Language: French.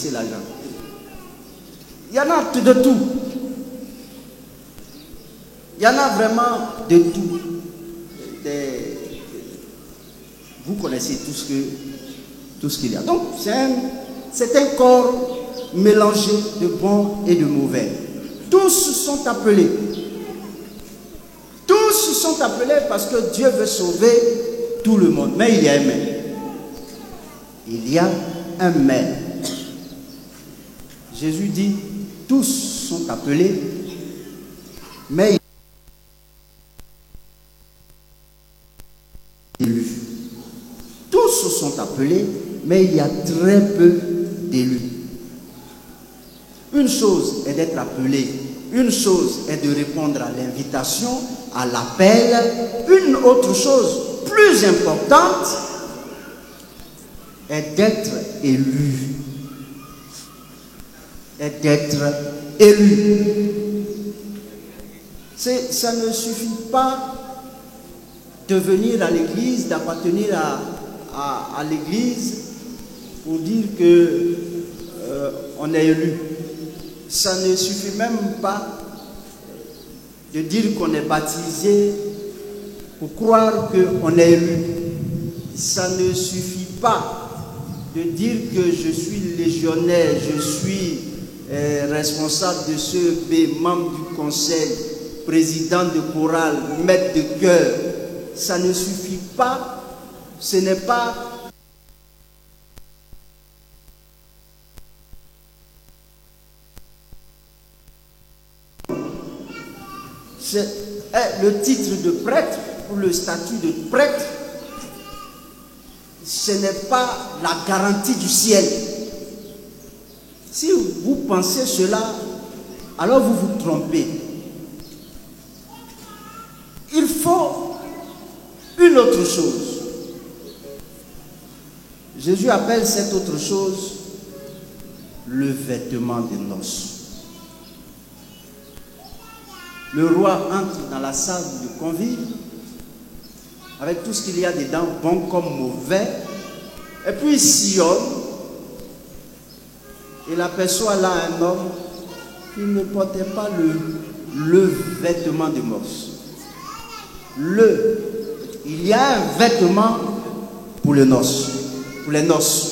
fixer l'argent. Il y en a de tout. Il y en a vraiment de tout. Vous connaissez tout ce qu'il y a. Donc, c'est un corps mélangé de bon et de mauvais. Tous sont appelés. Tous sont appelés parce que Dieu veut sauver tout le monde. Mais il y a un mais. Il y a un mais. Jésus dit, tous sont appelés, mais élus. Tous sont appelés, mais il y a très peu d'élus. Une chose est d'être appelé, une chose est de répondre à l'invitation, à l'appel. Une autre chose plus importante est d'être élu. Est d'être élu. Ça ne suffit pas de venir à l'église, d'appartenir à l'église pour dire que on est élu. Ça ne suffit même pas de dire qu'on est baptisé pour croire qu'on est élu. Ça ne suffit pas de dire que je suis légionnaire, je suis responsable de ce B, membre du conseil, président de chorale, maître de chœur. Ça ne suffit pas. Ce n'est pas le titre de prêtre ou le statut de prêtre. Ce n'est pas la garantie du ciel. Si vous pensez cela, alors vous vous trompez. Il faut une autre chose. Jésus appelle cette autre chose le vêtement de noces. Le roi entre dans la salle de convives avec tout ce qu'il y a dedans, bon comme mauvais, et puis il sillonne. Il aperçoit là un homme qui ne portait pas le vêtement de noces. Il y a un vêtement pour les noces.